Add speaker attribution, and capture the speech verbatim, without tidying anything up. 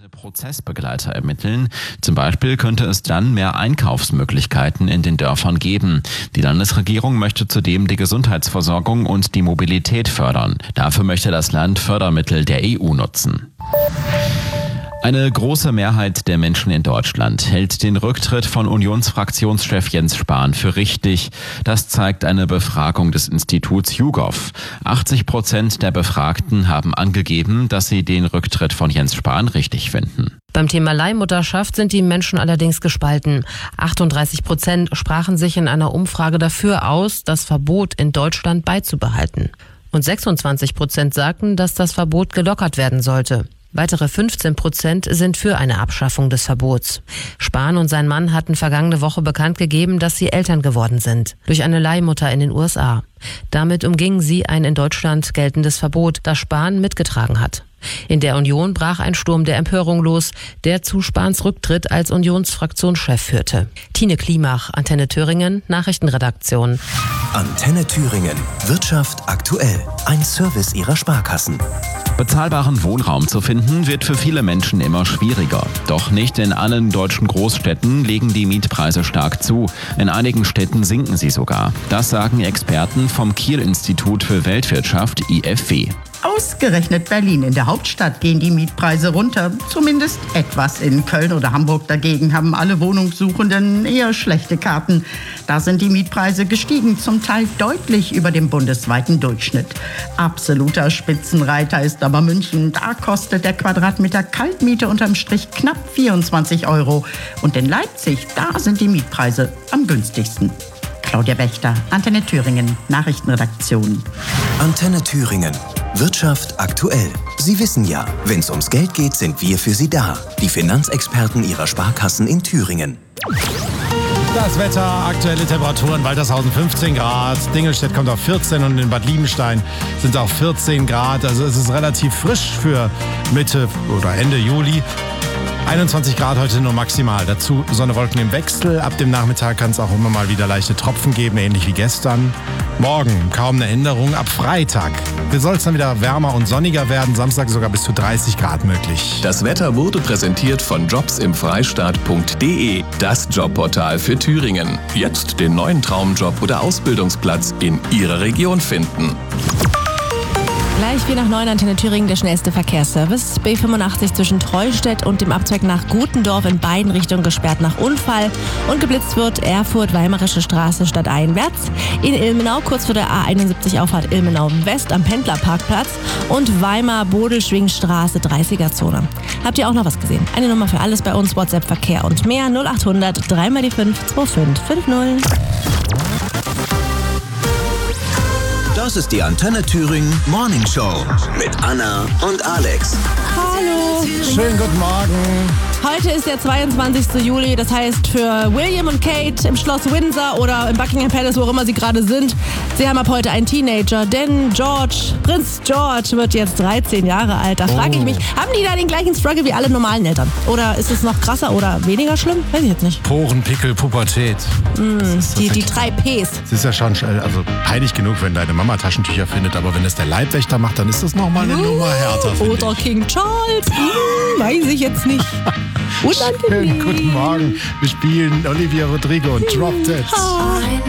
Speaker 1: Prozessbegleiter ermitteln. Zum Beispiel könnte es dann mehr Einkaufsmöglichkeiten in den Dörfern geben. Die Landesregierung möchte zudem die Gesundheitsversorgung und die Mobilität fördern. Dafür möchte das Land Fördermittel der E U nutzen. Eine große Mehrheit der Menschen in Deutschland hält den Rücktritt von Unionsfraktionschef Jens Spahn für richtig. Das zeigt eine Befragung des Instituts YouGov. achtzig Prozent der Befragten haben angegeben, dass sie den Rücktritt von Jens Spahn richtig finden.
Speaker 2: Beim Thema Leihmutterschaft sind die Menschen allerdings gespalten. achtunddreißig Prozent sprachen sich in einer Umfrage dafür aus, das Verbot in Deutschland beizubehalten. Und sechsundzwanzig Prozent sagten, dass das Verbot gelockert werden sollte. Weitere fünfzehn Prozent sind für eine Abschaffung des Verbots. Spahn und sein Mann hatten vergangene Woche bekannt gegeben, dass sie Eltern geworden sind. Durch eine Leihmutter in den U S A. Damit umgingen sie ein in Deutschland geltendes Verbot, das Spahn mitgetragen hat. In der Union brach ein Sturm der Empörung los, der zu Spahns Rücktritt als Unionsfraktionschef führte. Tine Klimach, Antenne Thüringen, Nachrichtenredaktion.
Speaker 3: Antenne Thüringen. Wirtschaft aktuell. Ein Service ihrer Sparkassen.
Speaker 1: Bezahlbaren Wohnraum zu finden, wird für viele Menschen immer schwieriger. Doch nicht in allen deutschen Großstädten legen die Mietpreise stark zu. In einigen Städten sinken sie sogar. Das sagen Experten vom Kiel-Institut für Weltwirtschaft I F W.
Speaker 4: Ausgerechnet Berlin, in der Hauptstadt, gehen die Mietpreise runter. Zumindest etwas. In Köln oder Hamburg dagegen haben alle Wohnungssuchenden eher schlechte Karten. Da sind die Mietpreise gestiegen, zum Teil deutlich über dem bundesweiten Durchschnitt. Absoluter Spitzenreiter ist aber München. Da kostet der Quadratmeter Kaltmiete unterm Strich knapp vierundzwanzig Euro. Und in Leipzig, da sind die Mietpreise am günstigsten. Claudia Wächter, Antenne Thüringen, Nachrichtenredaktion.
Speaker 3: Antenne Thüringen. Wirtschaft aktuell. Sie wissen ja, wenn es ums Geld geht, sind wir für Sie da. Die Finanzexperten Ihrer Sparkassen in Thüringen.
Speaker 5: Das Wetter, aktuelle Temperaturen, Waltershausen fünfzehn Grad, Dingelstedt kommt auf vierzehn und in Bad Liebenstein sind es auch vierzehn Grad. Also es ist relativ frisch für Mitte oder Ende Juli. einundzwanzig Grad heute nur maximal. Dazu Sonne, Wolken im Wechsel. Ab dem Nachmittag kann es auch immer mal wieder leichte Tropfen geben, ähnlich wie gestern. Morgen kaum eine Änderung. Ab Freitag soll es dann wieder wärmer und sonniger werden. Samstag sogar bis zu dreißig Grad möglich.
Speaker 6: Das Wetter wurde präsentiert von jobs im freistaat punkt de, das Jobportal für Thüringen. Jetzt den neuen Traumjob oder Ausbildungsplatz in Ihrer Region finden.
Speaker 7: Gleich vier nach neun, Antenne Thüringen, der schnellste Verkehrsservice. B fünfundachtzig zwischen Treustedt und dem Abzweig nach Gutendorf in beiden Richtungen gesperrt nach Unfall. Und geblitzt wird Erfurt-Weimarische Straße stadteinwärts. In Ilmenau kurz vor der A einundsiebzig Auffahrt Ilmenau West am Pendlerparkplatz. Und Weimar-Bodelschwingstraße dreißiger Zone. Habt ihr auch noch was gesehen? Eine Nummer für alles bei uns, WhatsApp, Verkehr und mehr. null achthundert drei mal die fünf zwei fünf fünf null.
Speaker 3: Das ist die Antenne Thüringen Morning Show mit Anna und Alex.
Speaker 7: Hallo.
Speaker 5: Schönen guten Morgen.
Speaker 7: Heute ist der zweiundzwanzigster Juli, das heißt für William und Kate im Schloss Windsor oder im Buckingham Palace, wo auch immer sie gerade sind, sie haben ab heute einen Teenager, denn George, Prinz George wird jetzt dreizehn Jahre alt. Da frage ich mich, haben die da den gleichen Struggle wie alle normalen Eltern? Oder ist es noch krasser oder weniger schlimm? Weiß ich jetzt nicht.
Speaker 5: Poren, Pickel, Pubertät.
Speaker 7: Mm, die, die drei Ps.
Speaker 5: Es ist ja schon also peinlich genug, wenn deine Mama Taschentücher findet, aber wenn es der Leibwächter macht, dann ist das nochmal eine uh, Nummer härter.
Speaker 7: Oder ich. King Charles. Hm, weiß ich jetzt nicht.
Speaker 5: Schönen guten Morgen. Wir spielen Olivia Rodrigo und Drop Dead.